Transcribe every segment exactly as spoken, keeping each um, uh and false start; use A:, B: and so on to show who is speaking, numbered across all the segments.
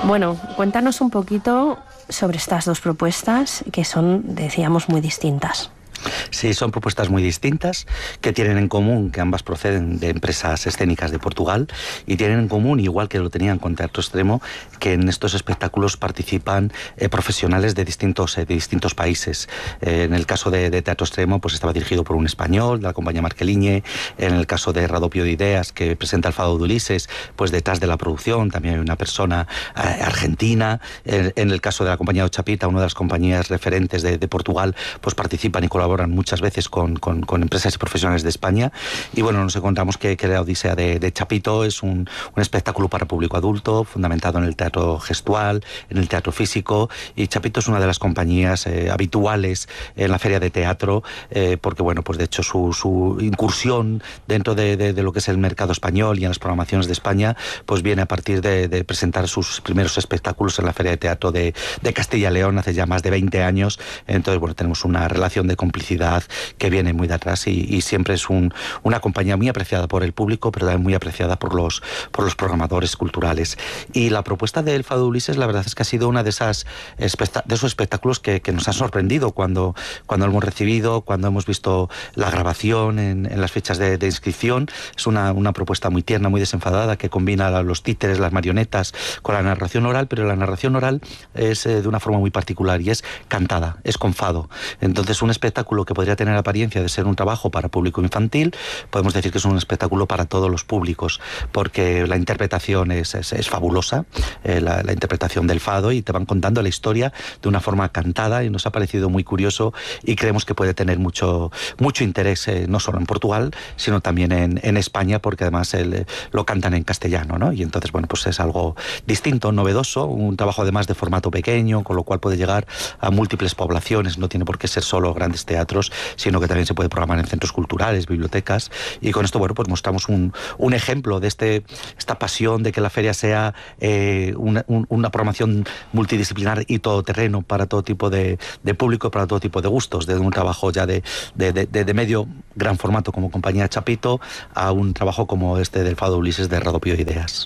A: Bueno, cuéntanos un poquito sobre estas dos propuestas que son, decíamos, muy distintas.
B: Sí, son propuestas muy distintas que tienen en común que ambas proceden de empresas escénicas de Portugal y tienen en común, igual que lo tenían con Teatro Extremo, que en estos espectáculos participan eh, profesionales de distintos, eh, de distintos países. Eh, en el caso de, de Teatro Extremo, pues estaba dirigido por un español, de la compañía Marqueliñe. En el caso de Radopio de Ideas, que presenta el Fado de Ulises, pues detrás de la producción también hay una persona eh, argentina. En, en el caso de la compañía Ochapita, una de las compañías referentes de, de Portugal, pues participan y colaboran muchas veces con, con, con empresas y profesionales de España. Y bueno, nos encontramos que, que la Odisea de, de Chapito es un, un espectáculo para público adulto, fundamentado en el teatro gestual, en el teatro físico, y Chapito es una de las compañías eh, habituales en la feria de teatro, eh, porque bueno, pues de hecho su, su incursión dentro de, de, de lo que es el mercado español y en las programaciones de España, pues viene a partir de, de presentar sus primeros espectáculos en la feria de teatro de, de Castilla y León hace ya más de veinte años. Entonces bueno, tenemos una relación de complicidad que viene muy de atrás y, y siempre es un, una compañía muy apreciada por el público, pero también muy apreciada por los, por los programadores culturales. Y la propuesta del Fado de Ulises, la verdad es que ha sido una de esas de esos espectáculos que, que nos ha sorprendido cuando, cuando lo hemos recibido, cuando hemos visto la grabación en, en las fechas de, de inscripción. Es una, una propuesta muy tierna, muy desenfadada, que combina los títeres, las marionetas con la narración oral, pero la narración oral es eh, de una forma muy particular y es cantada, es con fado. Entonces un espectáculo que podría tener apariencia de ser un trabajo para público infantil, podemos decir que es un espectáculo para todos los públicos, porque la interpretación es, es, es fabulosa, eh, la, la interpretación del fado, y te van contando la historia de una forma cantada, y nos ha parecido muy curioso y creemos que puede tener mucho, mucho interés, eh, no solo en Portugal, sino también en, en España, porque además el, lo cantan en castellano, ¿no? Y entonces, bueno, pues es algo distinto, novedoso, un trabajo además de formato pequeño, con lo cual puede llegar a múltiples poblaciones, no tiene por qué ser solo grandes teatros, sino que también se puede programar en centros culturales, bibliotecas, y con esto, bueno, pues mostramos un, un ejemplo de este, esta pasión de que la feria sea eh, una, un, una programación multidisciplinar y todoterreno para todo tipo de, de público, para todo tipo de gustos, desde un trabajo ya de, de, de, de medio gran formato como compañía Chapito a un trabajo como este del Fado Ulises de Radopio de Ideas.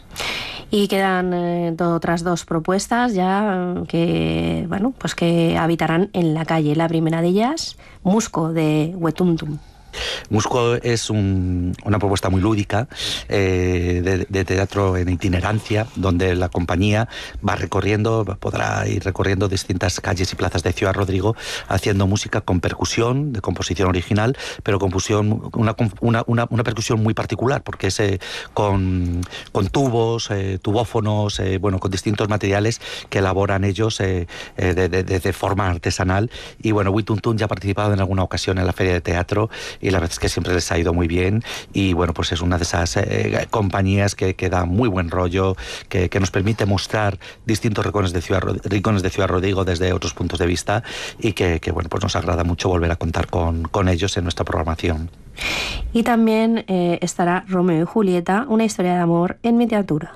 A: Y quedan eh, otras dos propuestas ya que, bueno, pues que habitarán en la calle. La primera de ellas, Musco, de Wetuntum.
B: Musco es un, una propuesta muy lúdica eh, de, de teatro en itinerancia, donde la compañía va recorriendo, podrá ir recorriendo distintas calles y plazas de Ciudad Rodrigo, haciendo música con percusión, de composición original, pero composición, una, una, una, una percusión muy particular, porque es eh, con, con tubos, eh, tubófonos, eh, bueno, con distintos materiales que elaboran ellos eh, eh, de, de, de forma artesanal. Y bueno, Wetuntum ya ha participado en alguna ocasión en la Feria de Teatro, y la verdad es que siempre les ha ido muy bien, y bueno, pues es una de esas eh, compañías que, que da muy buen rollo, que, que nos permite mostrar distintos rincones de Ciudad, rincones de Ciudad Rodrigo desde otros puntos de vista, y que, que bueno, pues nos agrada mucho volver a contar con, con ellos en nuestra programación.
A: Y también eh, estará Romeo y Julieta, una historia de amor en miniatura.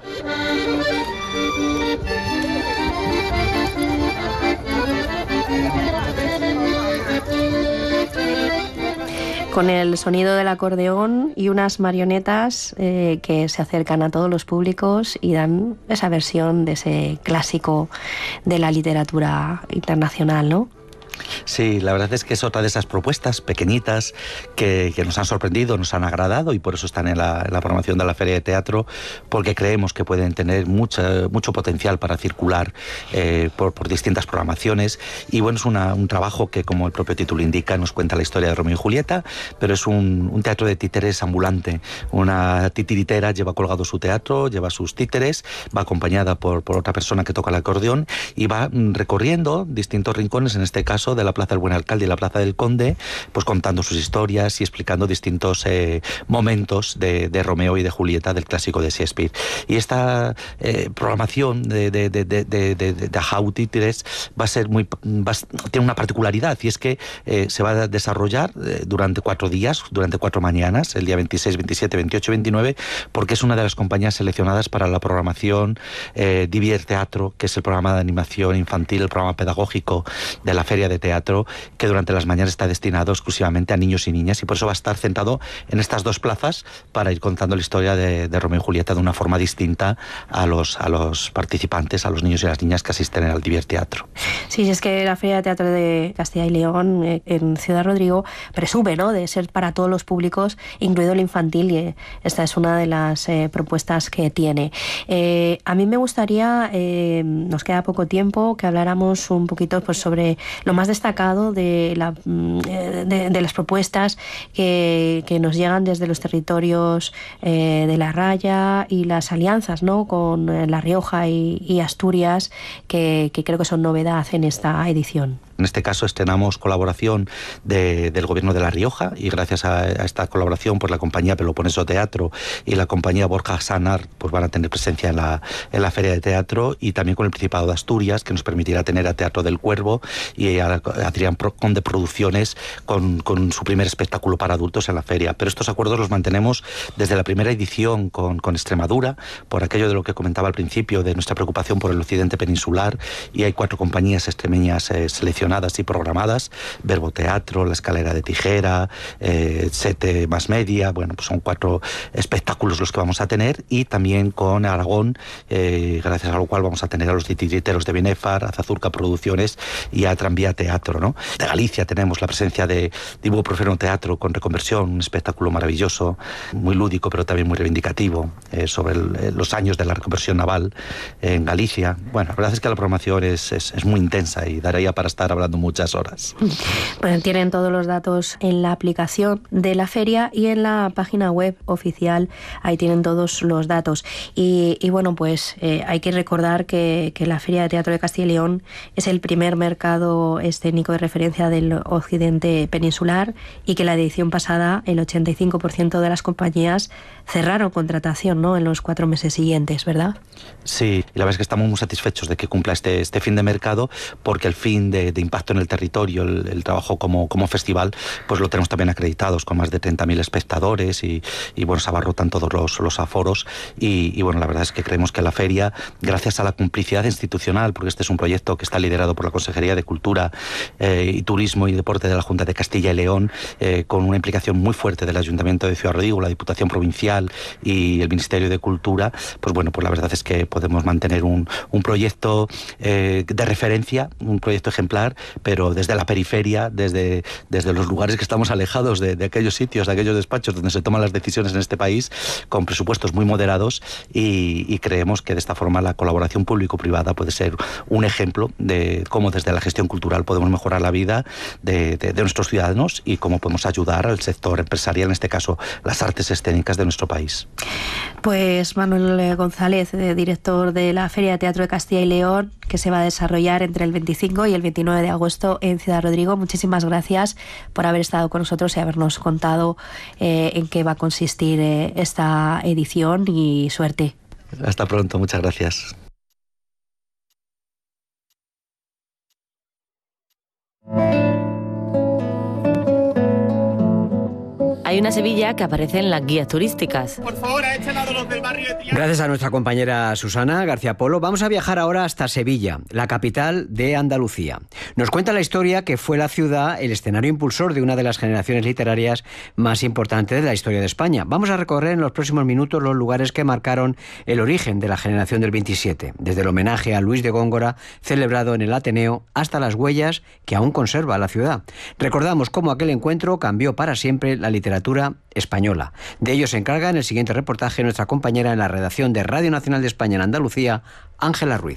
A: Con el sonido del acordeón y unas marionetas eh, que se acercan a todos los públicos y dan esa versión de ese clásico de la literatura internacional, ¿no?
B: Sí, la verdad es que es otra de esas propuestas pequeñitas que, que nos han sorprendido, nos han agradado, y por eso están en la, en la programación de la Feria de Teatro, porque creemos que pueden tener mucha, mucho potencial para circular eh, por, por distintas programaciones. Y bueno, es una, un trabajo que, como el propio título indica, nos cuenta la historia de Romeo y Julieta, pero es un, un teatro de títeres ambulante. Una titiritera lleva colgado su teatro, lleva sus títeres, va acompañada por, por otra persona que toca el acordeón, y va recorriendo distintos rincones, en este caso de la Plaza del Buen Alcalde y la Plaza del Conde, pues contando sus historias y explicando distintos eh, momentos de, de Romeo y de Julieta del clásico de Shakespeare. Y esta eh, programación de, de, de, de, de, de, de Ajau Títeres va a ser muy, va a, tiene una particularidad, y es que eh, se va a desarrollar eh, durante cuatro días, durante cuatro mañanas, el día veintiséis, veintisiete, veintiocho y veintinueve, porque es una de las compañías seleccionadas para la programación eh, Divier Teatro, que es el programa de animación infantil, el programa pedagógico de la Feria de teatro que durante las mañanas está destinado exclusivamente a niños y niñas, y por eso va a estar centrado en estas dos plazas para ir contando la historia de, de Romeo y Julieta de una forma distinta a los, a los participantes, a los niños y las niñas que asisten al Diverteatro.
A: Sí, es que la Feria de Teatro de Castilla y León eh, en Ciudad Rodrigo presume, ¿no?, de ser para todos los públicos, incluido el infantil, y esta es una de las eh, propuestas que tiene. Eh, a mí me gustaría, eh, nos queda poco tiempo, que habláramos un poquito pues, sobre lo más destacado de, la, de, de las propuestas que, que nos llegan desde los territorios eh, de la Raya y las alianzas, ¿no?, con La Rioja y, y Asturias, que, que creo que son novedad en esta edición.
B: En este caso estrenamos colaboración de, del Gobierno de La Rioja, y gracias a, a esta colaboración pues la compañía Peloponeso Teatro y la compañía Borja Sanar pues van a tener presencia en la, en la Feria de Teatro, y también con el Principado de Asturias, que nos permitirá tener a Teatro del Cuervo y a, a Adrián Conde Producciones con, con su primer espectáculo para adultos en la feria. Pero estos acuerdos los mantenemos desde la primera edición con, con Extremadura, por aquello de lo que comentaba al principio, de nuestra preocupación por el occidente peninsular, y hay cuatro compañías extremeñas eh, seleccionadas y programadas: Verbo Teatro, La Escalera de Tijera, eh, Sete Más Media. Bueno, pues son cuatro espectáculos los que vamos a tener, y también con Aragón, eh, gracias a lo cual vamos a tener a los titiriteros de Binefar, a Zazurca Producciones y a Tranvía Teatro, ¿no? De Galicia tenemos la presencia de Ibuprofeno Teatro con Reconversión, un espectáculo maravilloso, muy lúdico pero también muy reivindicativo, eh, sobre el, los años de la reconversión naval en Galicia. Bueno, la verdad es que la programación es, es, es muy intensa y daría para estar hablando muchas horas.
A: Bueno, tienen todos los datos en la aplicación de la feria y en la página web oficial, ahí tienen todos los datos. Y, y bueno, pues eh, hay que recordar que, que la Feria de Teatro de Castilla y León es el primer mercado escénico de referencia del occidente peninsular, y que la edición pasada el ochenta y cinco por ciento de las compañías cerraron contratación, ¿no?, en los cuatro meses siguientes, ¿verdad?
B: Sí, y la verdad es que estamos muy satisfechos de que cumpla este, este fin de mercado, porque el fin de, de impacto en el territorio, el, el trabajo como, como festival, pues lo tenemos también acreditados con más de treinta mil espectadores, y, y bueno, se abarrotan todos los, los aforos, y, y bueno, la verdad es que creemos que la feria, gracias a la complicidad institucional, porque este es un proyecto que está liderado por la Consejería de Cultura eh, y Turismo y Deporte de la Junta de Castilla y León, eh, con una implicación muy fuerte del Ayuntamiento de Ciudad Rodrigo, la Diputación Provincial y el Ministerio de Cultura, pues bueno, pues la verdad es que podemos mantener un, un proyecto eh, de referencia, un proyecto ejemplar, pero desde la periferia, desde, desde los lugares que estamos alejados de, de aquellos sitios, de aquellos despachos donde se toman las decisiones en este país, con presupuestos muy moderados, y, y creemos que de esta forma la colaboración público-privada puede ser un ejemplo de cómo desde la gestión cultural podemos mejorar la vida de, de, de nuestros ciudadanos, y cómo podemos ayudar al sector empresarial, en este caso las artes escénicas de nuestro país.
A: Pues Manuel González, director de la Feria de Teatro de Castilla y León, que se va a desarrollar entre el veinticinco y el veintinueve de agosto en Ciudad Rodrigo. Muchísimas gracias por haber estado con nosotros y habernos contado eh, en qué va a consistir eh, esta edición, y suerte.
B: Hasta pronto, muchas gracias.
C: Hay una Sevilla que aparece en las guías turísticas.
D: Por favor, a este lado los del barrio de Triana.
E: Gracias a nuestra compañera Susana García Polo, vamos a viajar ahora hasta Sevilla, la capital de Andalucía. Nos cuenta la historia que fue la ciudad el escenario impulsor de una de las generaciones literarias más importantes de la historia de España. Vamos a recorrer en los próximos minutos los lugares que marcaron el origen de la generación del veintisiete, desde el homenaje a Luis de Góngora, celebrado en el Ateneo, hasta las huellas que aún conserva la ciudad. Recordamos cómo aquel encuentro cambió para siempre la literatura española. De ello se encarga en el siguiente reportaje nuestra compañera en la redacción de Radio Nacional de España en Andalucía, Ángela Ruiz.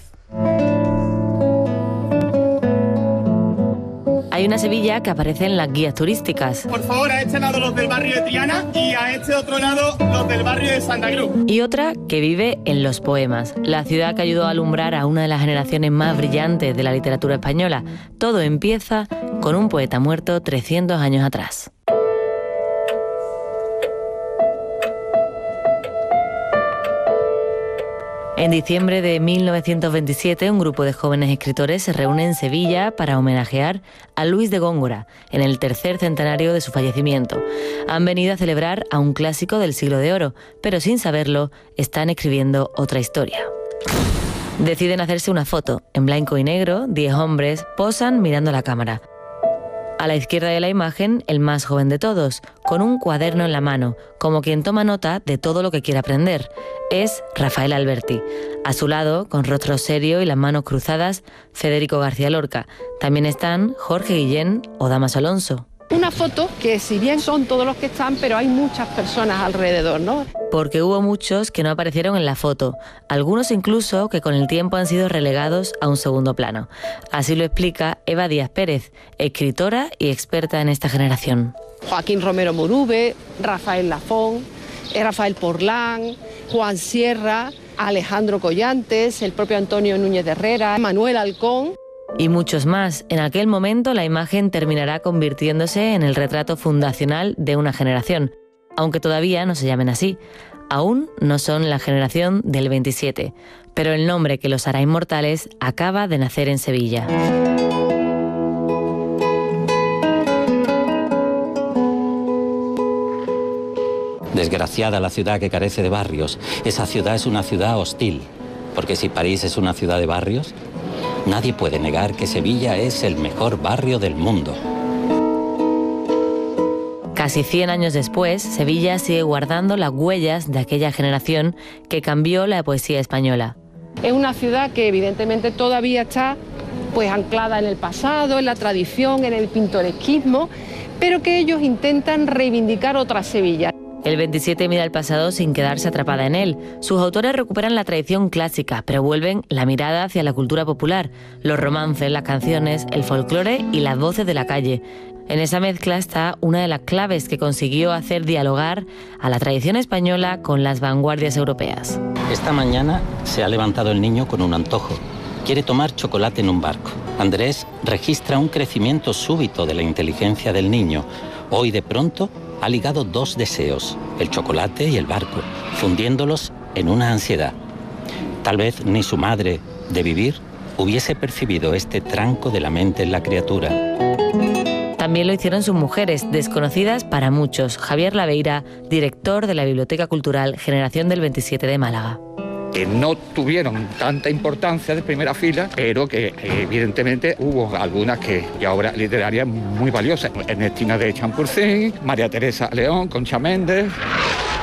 C: Hay una Sevilla que aparece en las guías turísticas.
D: Por favor, a este lado los del barrio de Triana y a este otro lado los del barrio de Santa Cruz.
C: Y otra que vive en los poemas, la ciudad que ayudó a alumbrar a una de las generaciones más brillantes de la literatura española. Todo empieza con un poeta muerto trescientos años atrás. En diciembre de mil novecientos veintisiete, un grupo de jóvenes escritores se reúne en Sevilla para homenajear a Luis de Góngora, en el tercer centenario de su fallecimiento. Han venido a celebrar a un clásico del siglo de oro, pero sin saberlo, están escribiendo otra historia. Deciden hacerse una foto. En blanco y negro, diez hombres posan mirando la cámara. A la izquierda de la imagen, el más joven de todos, con un cuaderno en la mano, como quien toma nota de todo lo que quiere aprender. Es Rafael Alberti. A su lado, con rostro serio y las manos cruzadas, Federico García Lorca. También están Jorge Guillén o Damaso Alonso.
F: Una foto que, si bien son todos los que están, pero hay muchas personas alrededor, ¿no?
C: Porque hubo muchos que no aparecieron en la foto, algunos incluso que con el tiempo han sido relegados a un segundo plano. Así lo explica Eva Díaz Pérez, escritora y experta en esta generación.
F: Joaquín Romero Murube, Rafael Lafón, Rafael Porlán, Juan Sierra, Alejandro Collantes, el propio Antonio Núñez de Herrera, Manuel Halcón.
C: Y muchos más. En aquel momento la imagen terminará convirtiéndose en el retrato fundacional de una generación, aunque todavía no se llamen así. Aún no son la generación del veintisiete, pero el nombre que los hará inmortales acaba de nacer en Sevilla.
G: Desgraciada la ciudad que carece de barrios. Esa ciudad es una ciudad hostil, porque si París es una ciudad de barrios, nadie puede negar que Sevilla es el mejor barrio del mundo.
C: Casi cien años después, Sevilla sigue guardando las huellas de aquella generación que cambió la poesía española.
F: Es una ciudad que evidentemente todavía está pues anclada en el pasado, en la tradición, en el pintoresquismo, pero que ellos intentan reivindicar otra Sevilla.
C: El veintisiete mira al pasado sin quedarse atrapada en él. Sus autores recuperan la tradición clásica, pero vuelven la mirada hacia la cultura popular, los romances, las canciones, el folclore y las voces de la calle. En esa mezcla está una de las claves que consiguió hacer dialogar a la tradición española con las vanguardias europeas.
G: Esta mañana se ha levantado el niño con un antojo. Quiere tomar chocolate en un barco. Andrés registra un crecimiento súbito de la inteligencia del niño. Hoy de pronto ha ligado dos deseos, el chocolate y el barco, fundiéndolos en una ansiedad. Tal vez ni su madre, de vivir, hubiese percibido este tranco de la mente en la criatura.
C: También lo hicieron sus mujeres, desconocidas para muchos. Javier Laveira, director de la Biblioteca Cultural Generación del veintisiete de Málaga.
H: Que no tuvieron tanta importancia de primera fila, pero que evidentemente hubo algunas que ya obras literarias muy valiosas. Ernestina de Champurcín, María Teresa León, Concha Méndez.